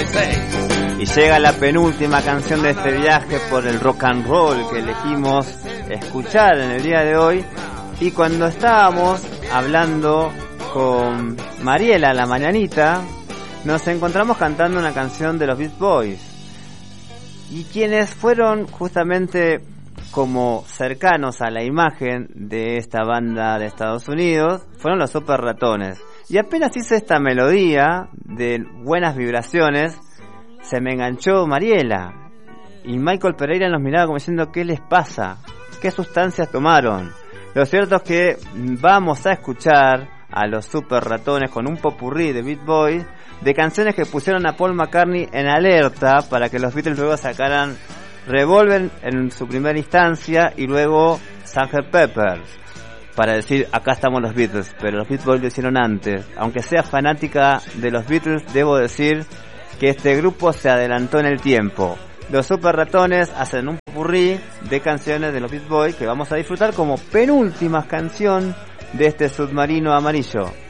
Y llega la penúltima canción de este viaje por el rock and roll que elegimos escuchar en el día de hoy. Y cuando estábamos hablando con Mariela a la mañanita, nos encontramos cantando una canción de los Beach Boys. Y quienes fueron justamente como cercanos a la imagen de esta banda de Estados Unidos fueron los Super Ratones. Y apenas hice esta melodía de buenas vibraciones, se me enganchó Mariela. Y Michael Pereira nos miraba como diciendo, ¿qué les pasa? ¿Qué sustancias tomaron? Lo cierto es que vamos a escuchar a los Super Ratones con un popurrí de Beach Boys, de canciones que pusieron a Paul McCartney en alerta para que los Beatles luego sacaran Revolver en su primera instancia y luego Sgt. Pepper's, para decir, acá estamos los Beatles, pero los Beach Boys lo hicieron antes. Aunque sea fanática de los Beatles, debo decir que este grupo se adelantó en el tiempo. Los Super Ratones hacen un popurrí de canciones de los Beach Boys que vamos a disfrutar como penúltima canción de este submarino amarillo.